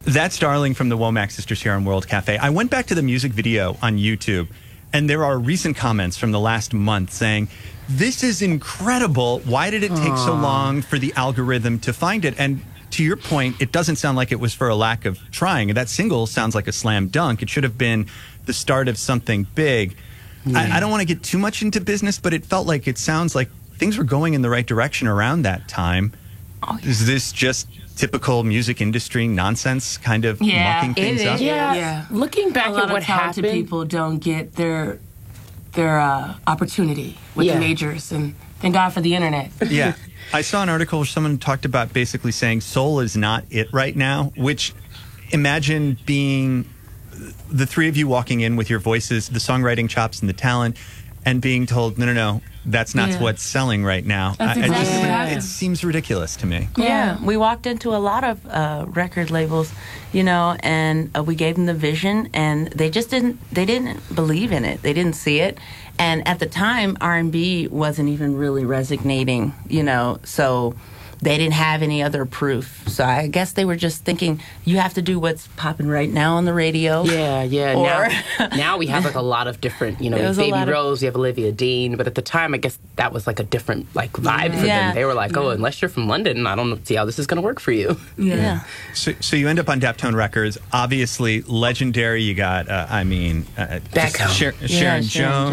That's Darling from the Womack Sisters here on World Cafe. I went back to the music video on YouTube, and there are recent comments from the last month saying, this is incredible. Why did it take so long for the algorithm to find it? And to your point, it doesn't sound like it was for a lack of trying. That single sounds like a slam dunk. It should have been the start of something big. I don't want to get too much into business, but it felt like, it sounds like things were going in the right direction around that time. Oh, yeah. Is this just typical music industry nonsense, kind of mucking things up? Yeah. Looking back at what happened, people don't get their opportunity with the majors, and thank God for the internet. Yeah. I saw an article where someone talked about basically saying soul is not it right now, which, imagine being the three of you walking in with your voices, the songwriting chops and the talent, and being told, no, that's not what's selling right now. That's exactly it seems ridiculous to me. Yeah, we walked into a lot of record labels, and we gave them the vision, and they didn't believe in it. They didn't see it. And at the time, R&B wasn't even really resonating, so they didn't have any other proof. So I guess they were just thinking, you have to do what's popping right now on the radio. Yeah. Now we have like a lot of different, Baby Rose, we have Olivia Dean. But at the time, I guess that was like a different vibe for them. They were like, unless you're from London, I don't see how this is going to work for you. Yeah. So you end up on Daptone Records. Obviously, legendary. You got, Back home. Sharon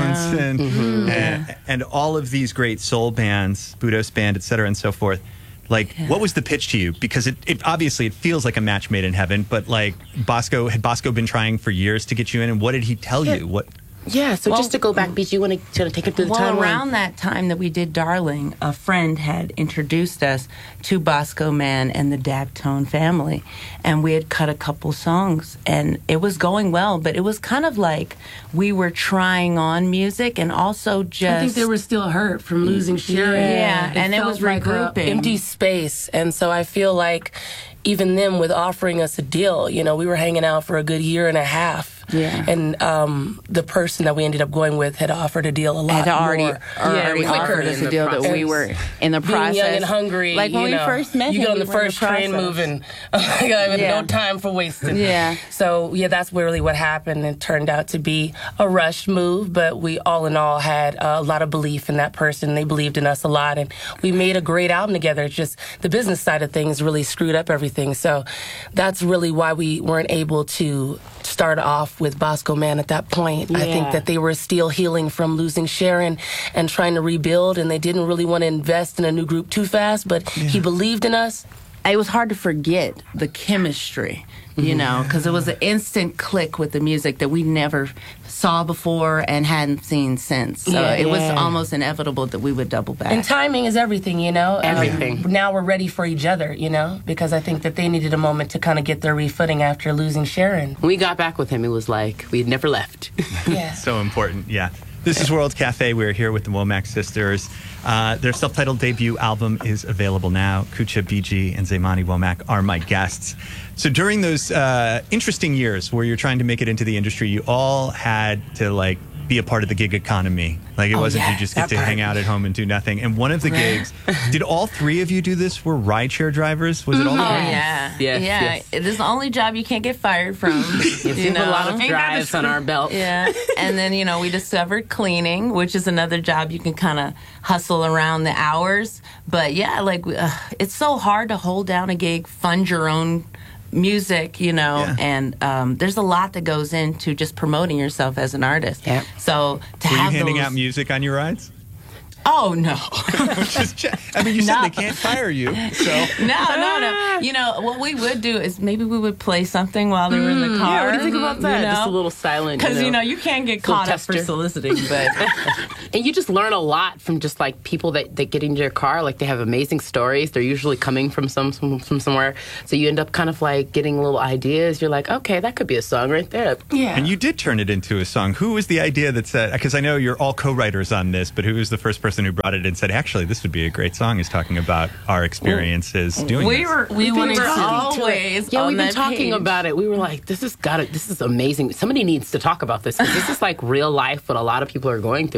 Jones and all of these great soul bands, Budos Band, et cetera, and so forth. What was the pitch to you? Because it obviously it feels like a match made in heaven, but had Bosco been trying for years to get you in, and what did he tell you? What? Yeah, so just to go back, BG, you want to take it through the timeline? Well, around that time that we did Darling, a friend had introduced us to Bosco Mann and the Daptone family, and we had cut a couple songs, and it was going well, but it was kind of like we were trying on music and also just... I think they were still hurt from losing Sharon. Yeah, and it was like regrouping. Empty space, and so I feel like even them with offering us a deal, we were hanging out for a good year and a half. Yeah. And the person that we ended up going with had offered a deal a lot already quicker offered us a deal that we were in the process. Being young and hungry. Like when we first met you him, get on the first train moving. I have no time for wasting. Yeah. So, that's really what happened. It turned out to be a rushed move, but we all in all had a lot of belief in that person. They believed in us a lot, and we made a great album together. It's just the business side of things really screwed up everything. So that's really why we weren't able to start off with Bosco Mann at that point. I think that they were still healing from losing Sharon and trying to rebuild, and they didn't really want to invest in a new group too fast, but he believed in us. It was hard to forget the chemistry, because it was an instant click with the music that we never saw before and hadn't seen since. So it was almost inevitable that we would double back. And timing is everything, Everything. Now we're ready for each other, because I think that they needed a moment to kind of get their refooting after losing Sharon. When we got back with him, it was like we'd never left. Yeah. So important, yeah. This is World Cafe. We're here with the Womack Sisters. Their self-titled debut album is available now. Kucha, BG, and Zaymani Womack are my guests. So during those interesting years where you're trying to make it into the industry, you all had to be a part of the gig economy. It wasn't you just get to hang out at home and do nothing. And one of the gigs, did all three of you do this? Were rideshare drivers? Was it all? Yes. This is the only job you can't get fired from. We have a lot of drives on our belt. Yeah. And then, we discovered cleaning, which is another job you can kind of hustle around the hours. But it's so hard to hold down a gig, fund your own music, and there's a lot that goes into just promoting yourself as an artist. Yeah. So Were you handing out music on your rides? Oh, no. You said they can't fire you, so... No. What we would do is maybe we would play something while they were in the car. Yeah, what do you think about that? Just a little silent, Because, you can't get caught up for soliciting, but... And you just learn a lot from just, people that get into your car. They have amazing stories. They're usually coming from somewhere. So you end up kind of, getting little ideas. You're like, okay, that could be a song right there. Yeah. And you did turn it into a song. Who was the idea that said... Because I know you're all co-writers on this, but who was the first person who brought it and said, actually, this would be a great song, is talking about our experiences doing this. We wanted to always. Yeah, we've been talking about it. We were like, this is amazing. Somebody needs to talk about this, because this is real life what a lot of people are going through. And we're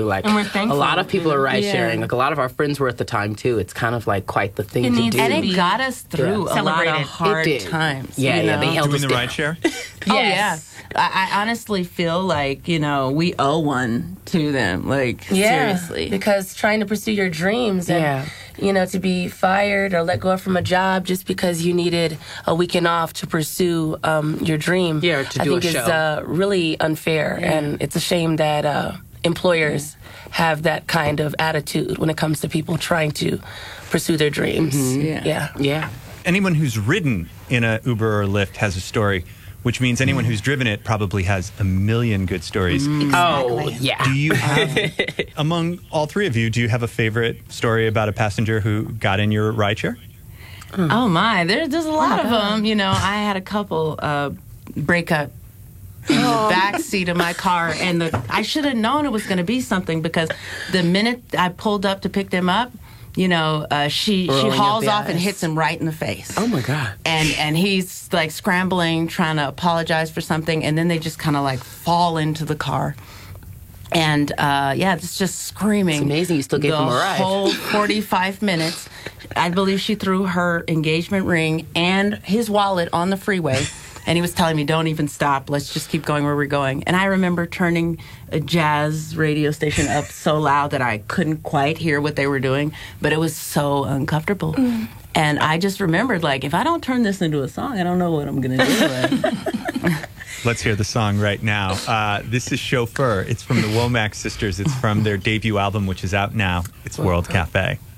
we're thankful. A lot of people are ride Yeah. sharing. Like a lot of our friends were at the time too. It's kind of like quite the thing It to needs do. to And be it got us through a lot celebrated. of hard It did. times. Yeah, you yeah, know? they held Doing us the down. rideshare? Oh Yes. yeah, I honestly feel like we owe one to them. Like seriously, because trying to pursue your dreams and to be fired or let go from a job just because you needed a weekend off to pursue your dream, or to I do a think show. is really unfair, and it's a shame that employers have that kind of attitude when it comes to people trying to pursue their dreams. Yeah. Anyone who's ridden in a Uber or Lyft has a story, which means anyone who's driven it probably has a million good stories. Oh, yeah. Do you have, among all three of you, do you have a favorite story about a passenger who got in your rideshare? oh my, there's a lot of them. I had a couple break up in the back seat of my car, and I should have known it was going to be something because the minute I pulled up to pick them up, she Rolling up hauls the off and eyes. hits him right in the face. Oh my God. And he's like scrambling, trying to apologize for something, and then they just kind of like fall into the car. And it's just screaming. It's amazing you still gave the them a ride. whole 45 minutes. I believe she threw her engagement ring and his wallet on the freeway. And he was telling me, don't even stop. Let's just keep going where we're going. And I remember turning a jazz radio station up so loud that I couldn't quite hear what they were doing. But it was so uncomfortable. And I just remembered, like, if I don't turn this into a song, I don't know what I'm going to do. Let's hear the song right now. This is Chauffeur. It's from the Womack Sisters. It's from their debut album, which is out now. It's World Cafe.